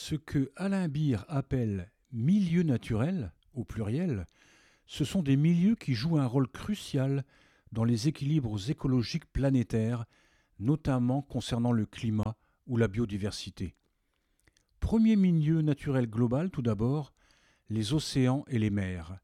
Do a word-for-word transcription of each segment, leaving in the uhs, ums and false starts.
Ce que Alain Beer appelle milieux naturels, au pluriel, ce sont des milieux qui jouent un rôle crucial dans les équilibres écologiques planétaires, notamment concernant le climat ou la biodiversité. Premier milieu naturel global tout d'abord, les océans et les mers.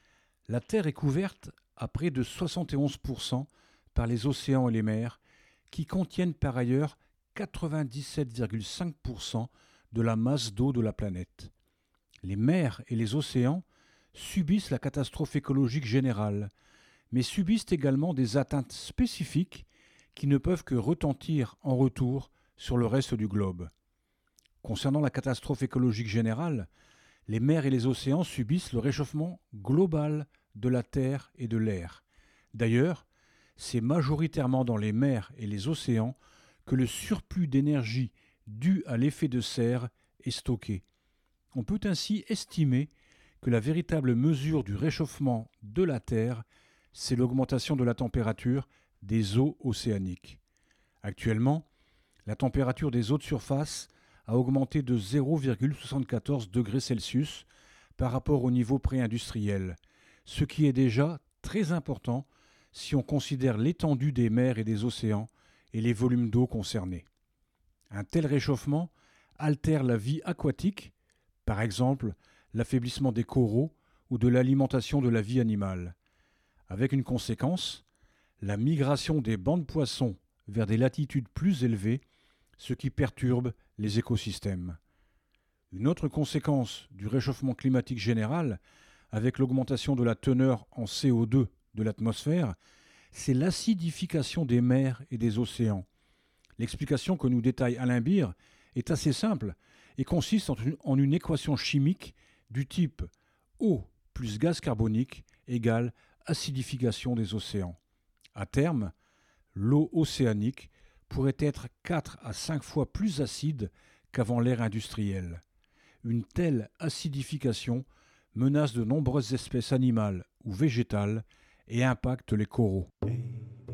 La Terre est couverte à près de soixante et onze pour cent par les océans et les mers, qui contiennent par ailleurs quatre-vingt-dix-sept virgule cinq pour cent de la masse d'eau de la planète. Les mers et les océans subissent la catastrophe écologique générale, mais subissent également des atteintes spécifiques qui ne peuvent que retentir en retour sur le reste du globe. Concernant la catastrophe écologique générale, les mers et les océans subissent le réchauffement global de la Terre et de l'air. D'ailleurs, c'est majoritairement dans les mers et les océans que le surplus d'énergie dû à l'effet de serre est stocké. On peut ainsi estimer que la véritable mesure du réchauffement de la Terre, c'est l'augmentation de la température des eaux océaniques. Actuellement, la température des eaux de surface a augmenté de zéro virgule soixante-quatorze degrés Celsius par rapport au niveau pré-industriel, ce qui est déjà très important si on considère l'étendue des mers et des océans et les volumes d'eau concernés. Un tel réchauffement altère la vie aquatique, par exemple l'affaiblissement des coraux ou de l'alimentation de la vie animale. Avec une conséquence, la migration des bancs de poissons vers des latitudes plus élevées, ce qui perturbe les écosystèmes. Une autre conséquence du réchauffement climatique général, avec l'augmentation de la teneur en C O deux de l'atmosphère, c'est l'acidification des mers et des océans. L'explication que nous détaille Alain Beer est assez simple et consiste en une équation chimique du type eau plus gaz carbonique égale acidification des océans. À terme, l'eau océanique pourrait être quatre à cinq fois plus acide qu'avant l'ère industrielle. Une telle acidification menace de nombreuses espèces animales ou végétales et impacte les coraux.